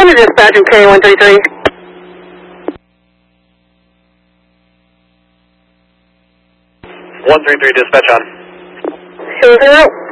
Come to dispatch in K133. 133 dispatch on. 00.